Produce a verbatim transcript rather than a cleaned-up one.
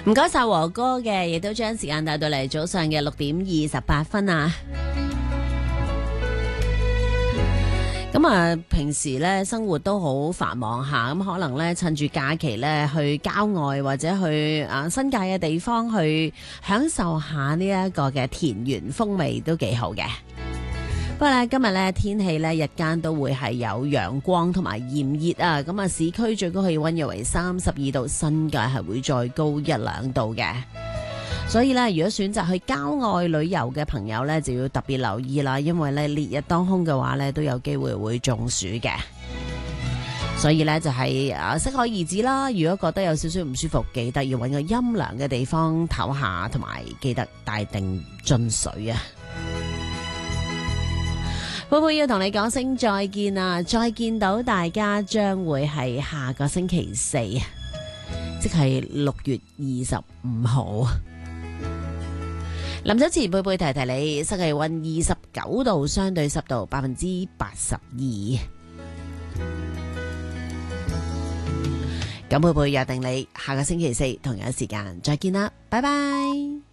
唔該晒和哥嘅，亦都將時間帶到嚟早上嘅六點二十八分啊！咁啊，平時咧生活都好繁忙下，咁可能咧趁住假期咧去郊外或者去啊新界嘅地方去享受下呢一個嘅田園風味都幾好嘅。不過咧今日咧天氣咧日間都會係有陽光同埋炎熱啊，咁啊市區最高氣溫約為三十二度，新界係會再高一兩度嘅。所以咧，如果選擇去郊外旅遊嘅朋友咧，就要特別留意啦，因為咧烈日當空嘅話咧，都有機會會中暑嘅。所以咧就係啊適可而止啦。如果覺得有少少唔舒服，記得要揾個陰涼嘅地方唞下，同埋記得帶定樽水啊。寶貝要同你講聲再見啊！再見到大家將會係下個星期四，即係六月二十五號。臨走前，貝貝提提你，室氣溫二十九度，相對濕度百分之八十二。咁貝貝約定你下個星期四同樣時間再見啦，拜拜。